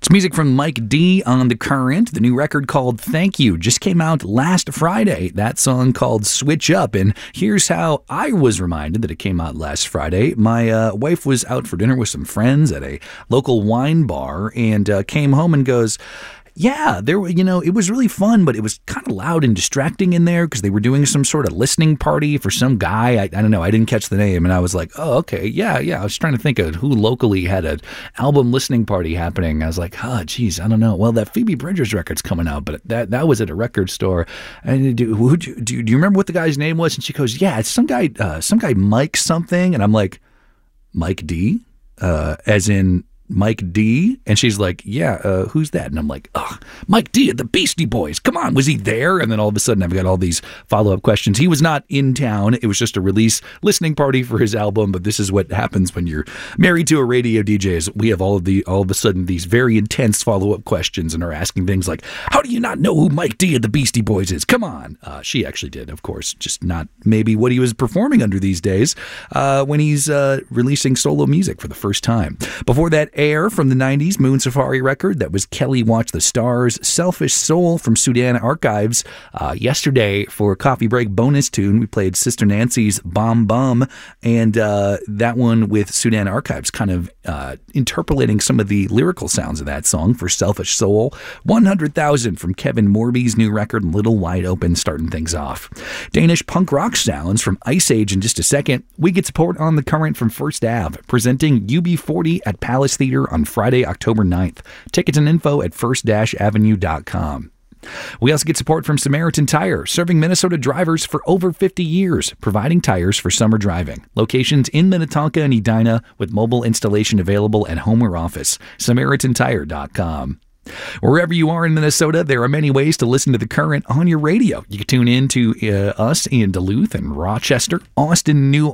It's music from Mike D on The Current. The new record called Thank You just came out last Friday. That song called Switch Up. And here's how I was reminded that it came out last Friday. My wife was out for dinner with some friends at a local wine bar and came home and goes, yeah, it was really fun, but it was kind of loud and distracting in there because they were doing some sort of listening party for some guy. I don't know. I didn't catch the name. And I was like, oh, okay. Yeah. I was trying to think of who locally had an album listening party happening. I was like, oh, geez, I don't know. Well, that Phoebe Bridgers record's coming out, but that was at a record store. And do you remember what the guy's name was? And she goes, yeah, it's some guy Mike something. And I'm like, Mike D? As in Mike D? And she's like, yeah, who's that? And I'm like, Mike D of the Beastie Boys. Come on, was he there? And then all of a sudden I've got all these follow-up questions. He was not in town. It was just a release listening party for his album, but this is what happens when you're married to a radio DJ. We have all of a sudden these very intense follow-up questions and are asking things like, how do you not know who Mike D of the Beastie Boys is? Come on. She actually did, of course, just not maybe what he was performing under these days when he's releasing solo music for the first time. Before that, Air from the 90s, Moon Safari record. That was Kelly Watch the Stars. Selfish Soul from Sudan Archives. Yesterday, for Coffee Break bonus tune, we played Sister Nancy's Bomb Bum, and that one with Sudan Archives kind of interpolating some of the lyrical sounds of that song for Selfish Soul. 100,000 from Kevin Morby's new record, Little Wide Open, starting things off. Danish punk rock sounds from Ice Age in just a second. We get support on The Current from First Ave, presenting UB40 at Palace Theater on Friday, October 9th. Tickets and info at first-avenue.com. We also get support from Samaritan Tire, serving Minnesota drivers for over 50 years, providing tires for summer driving. Locations in Minnetonka and Edina with mobile installation available at home or office. SamaritanTire.com. Wherever you are in Minnesota, there are many ways to listen to The Current on your radio. You can tune in to us in Duluth and Rochester, Austin, New